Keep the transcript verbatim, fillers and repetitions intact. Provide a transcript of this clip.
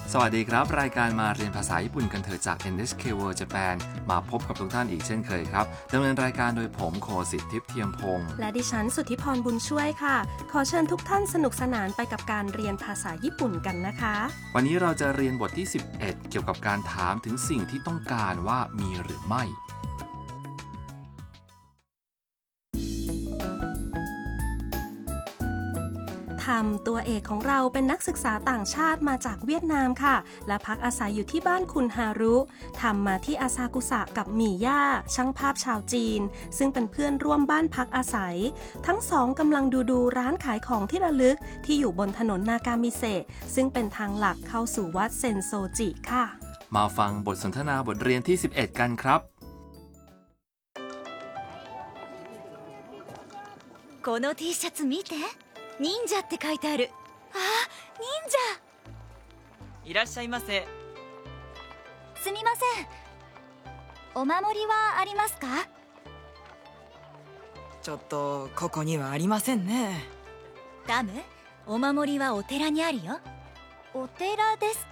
สวัสดีครับรายการมาเรียนภาษาญี่ปุ่นกันเถอะจาก เอ็น เอช เค World Japan มาพบกับทุกท่านอีกเช่นเคยครับดำเนินรายการโดยผมโคสิทธิ์ทิพย์เทียมพงษ์และดิฉันสุทธิพรบุญช่วยค่ะขอเชิญทุกท่านสนุกสนานไปกับการเรียนภาษาญี่ปุ่นกันนะคะวันนี้เราจะเรียนบทที่สิบเอ็ดเกี่ยวกับการถามถึงสิ่งที่ต้องการว่ามีหรือไม่ทำตัวเอกของเราเป็นนักศึกษาต่างชาติมาจากเวียดนามค่ะและพักอาศัยอยู่ที่บ้านคุณฮารุทำมาที่อาซากุสะกับหมี่ย่าช่างภาพชาวจีนซึ่งเป็นเพื่อนร่วมบ้านพักอาศัยทั้งสองกำลังดูดูร้านขายของที่ระลึกที่อยู่บนถนนนากามิเซะซึ่งเป็นทางหลักเข้าสู่วัดเซนโซจิค่ะมาฟังบทสนทนาบทเรียนที่สิบเอ็ดกันครับこの T シャツ見て忍者って書いてあるあ、忍者いらっしゃいませすみませんお守りはありますかちょっとここにはありませんねダムお守りはお寺にあるよお寺です